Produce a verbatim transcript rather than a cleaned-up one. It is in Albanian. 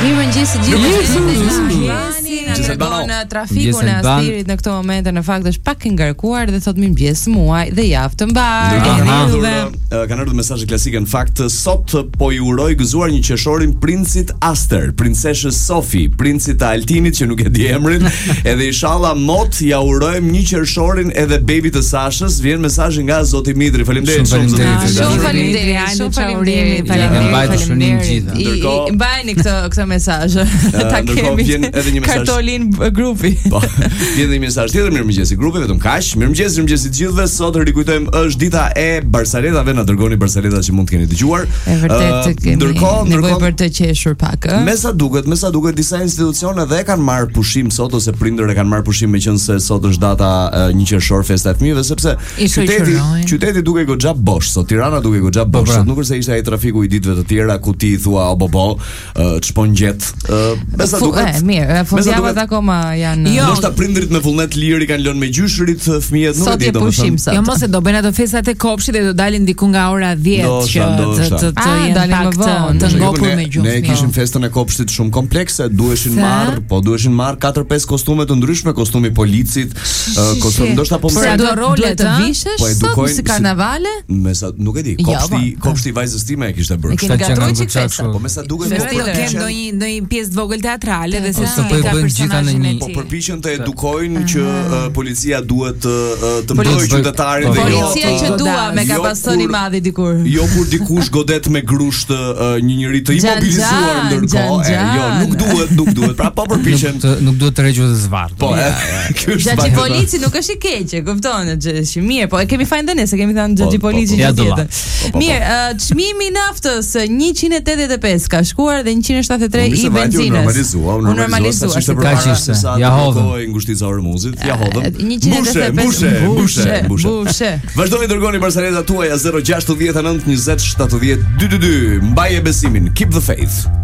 Mirëmëngjes të gjithëve. Gjithë Në trafikun e Astirit në këtë moment në fakt është pak i ngarkuar dhe thot mirëmëngjes muaj dhe javë të mbar. Kanë ardhur kanë ardhur mesazhe klasike në fakt sot po i uroj gëzuar një qershorin princit Aster, princeshës Sofi, princit të Altinit që nuk e di emrin, edhe inshallah mot ja urojmë një qershorin edhe bebit të Sashës. Vjen mesazhi nga Zoti Midri. Faleminderit shumë. Shumë faleminderit. Shumë faleminderit. Faleminderit shënim gjithë. I mbajni këtë këtë mesazh. Ta kemi vjen edhe një mesazh Kartolin grupi. Po. Vjen edhe një mesazh tjetër mirëmëngjesi grupi, vetëm kaq. Mirëmëngjes, mirëmëngjes të gjithëve. Sot rikujtojmë është dita e Barsaletave, na dërgoni Barsaleta që mund të keni dëgjuar. E vërtet kemi nevojë për të qeshur pak, ë. Me sa duket, me sa duket disa institucione dhe kanë marrë pushim sot ose prindër e kanë marrë pushim meqense sot është data një qershor, festa e fëmijëve, sepse qyteti qyteti duke goxha bosh, sot Tirana duke goxha bosh, sot nuk është se ishte ai trafiku i ditëve të tjera ku ti thua o bobo, ç'pon gjet. Me sa duket. Mirë, fundjavët akoma janë. Ndoshta prindërit me vullnet lirë kanë lënë me gjyshërit fëmijët, nuk e di domethënë. Jo mos e do bëjnë ato festat e kopshtit dhe do dalin diku nga ora dhjetë që të të jenë pak të ngopur me gjumë. Ne kishim festën e kopshtit shumë komplekse, duheshin marr, po duheshin marr katër pesë kostume të ndryshme, kostumi policit, kostum ndoshta po më do role të vishesh, po edukojnë si karnavale? Me sa nuk e di, kopshti, kopshti vajzës time e kishte bërë. Kishte gatroj çik festa. Po me sa duket po kem ndonjë ndonjë pjesë të vogël teatrale dhe se si ka personazhin e tij. Po përpiqen të edukojnë që policia duhet të mbrojë qytetarin. Policia që dua me ka pasoni madhi dikur. Jo kur dikush godet me grusht një njeri të imobilizuar ndërkohë, jo, nuk duhet, nuk duhet. Pra po përpiqen. Nuk duhet të rregjë të zvarr. Po, kjo është. Xhaxhi polici nuk është i keq, e kupton, është mirë, po e kemi fajin dhe ne se kemi thënë xhaxhi polici që tjetër. Mirë, çmimi i naftës njëqind e tetëdhjetë e pesë ka shkuar dhe njëqind e shtatëdhjetë e tre i benzinës. Normalizuar, normalizuar. Kaq ishte. Ja hodhën. Ngushtica e Hormuzit, ja hodhën. njëqind e tetëdhjetë e pesë. Bushe, bushe, bushe. Vazhdoni dërgoni Barsaleta tuaja zero gjashtëdhjetë nëntë njëzet shtatëdhjetë dy dy dy. Mbaje besimin. Keep the faith.